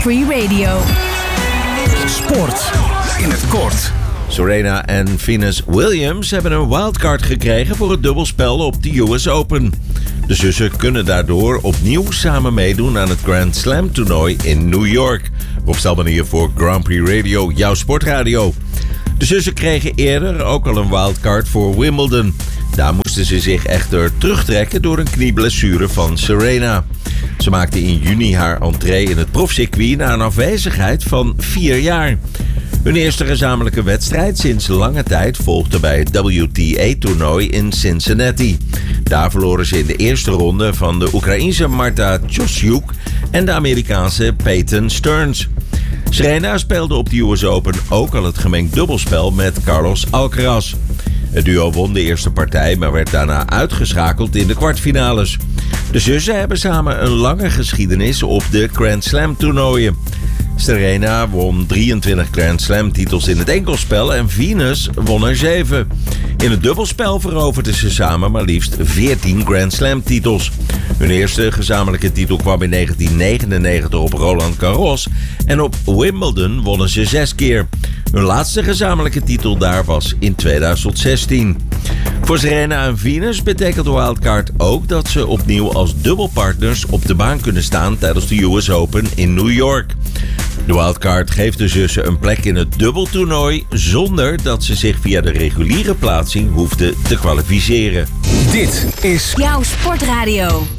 Free Radio. Sport in het kort. Serena en Venus Williams hebben een wildcard gekregen voor het dubbelspel op de US Open. De zussen kunnen daardoor opnieuw samen meedoen aan het Grand Slam toernooi in New York. Rob Stelman hier voor Grand Prix Radio, jouw sportradio. De zussen kregen eerder ook al een wildcard voor Wimbledon. Daar moesten ze zich echter terugtrekken door een knieblessure van Serena. Ze maakte in juni haar entree in het profcircuit na een afwezigheid van 4 jaar. Hun eerste gezamenlijke wedstrijd sinds lange tijd volgde bij het WTA-toernooi in Cincinnati. Daar verloren ze in de eerste ronde van de Oekraïense Marta Tjosjuk en de Amerikaanse Peyton Stearns. Serena speelde op de US Open ook al het gemengd dubbelspel met Carlos Alcaraz. Het duo won de eerste partij, maar werd daarna uitgeschakeld in de kwartfinales. De zussen hebben samen een lange geschiedenis op de Grand Slam toernooien. Serena won 23 Grand Slam titels in het enkelspel en Venus won er 7. In het dubbelspel veroverden ze samen maar liefst 14 Grand Slam titels. Hun eerste gezamenlijke titel kwam in 1999 op Roland Garros en op Wimbledon wonnen ze 6 keer. Hun laatste gezamenlijke titel daar was in 2016. Voor Serena en Venus betekent de wildcard ook dat ze opnieuw als dubbelpartners op de baan kunnen staan tijdens de US Open in New York. De wildcard geeft de zussen een plek in het dubbeltoernooi zonder dat ze zich via de reguliere plaatsing hoefden te kwalificeren. Dit is Jouw sportradio.